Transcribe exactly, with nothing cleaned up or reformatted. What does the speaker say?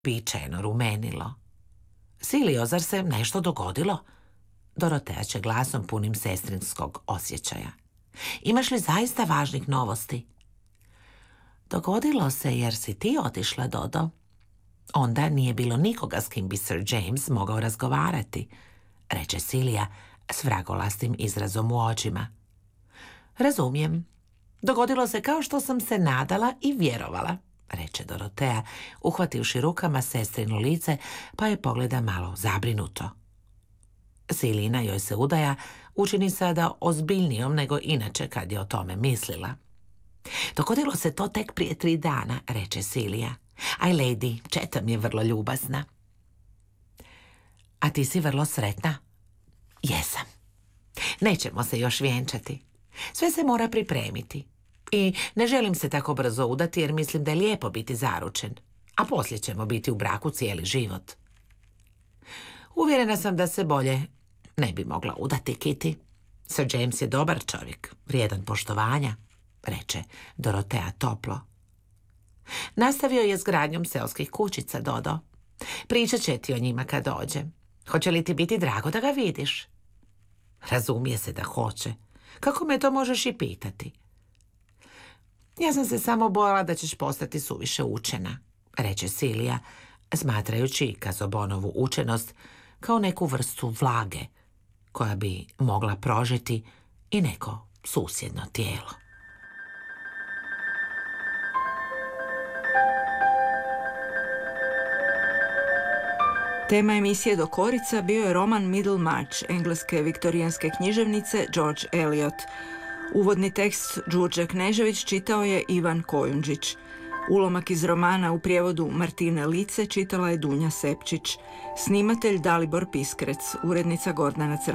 pičeno rumenilo. Silio, zar se nešto dogodilo? Dorotea će glasom punim sestrinskog osjećaja. Imaš li zaista važnih novosti? Dogodilo se jer si ti otišla, Dodo. Onda nije bilo nikoga s kim bi Sir James mogao razgovarati, reče Silija s vragolastim izrazom u očima. Razumijem. Dogodilo se kao što sam se nadala i vjerovala, reče Dorotea, uhvativši rukama sestrino lice, pa je pogleda malo zabrinuto. Silina joj se udaja učini sada ozbiljnijom nego inače kad je o tome mislila. Dogodilo se to tek prije tri dana, reče Silija. Aj, lady, Chatham je vrlo ljubazna. A ti si vrlo sretna? Jesam. Nećemo se još vjenčati. Sve se mora pripremiti. I ne želim se tako brzo udati jer mislim da je lijepo biti zaručen. A poslije ćemo biti u braku cijeli život. Uvjerena sam da se bolje ne bi mogla udati, Kitty. Sir James je dobar čovjek, vrijedan poštovanja, reče Dorotea toplo. Nastavio je s gradnjom seoskih kućica, Dodo. Pričat će ti o njima kad dođe. Hoće li ti biti drago da ga vidiš? Razumije se da hoće. Kako me to možeš i pitati? Ja sam se samo bojala da ćeš postati suviše učena, reče Silija, smatrajući Kazobonovu učenost kao neku vrstu vlage koja bi mogla prožeti i neko susjedno tijelo. Tema emisije Dokorica bio je roman Middlemarch engleske viktorijanske književnice George Eliot. Uvodni tekst Đurđa Knežević čitao je Ivan Kojundžić. Ulomak iz romana u prijevodu Martine Lice čitala je Dunja Sepčić. Snimatelj Dalibor Piskrec, urednica Gordana Crnogorska.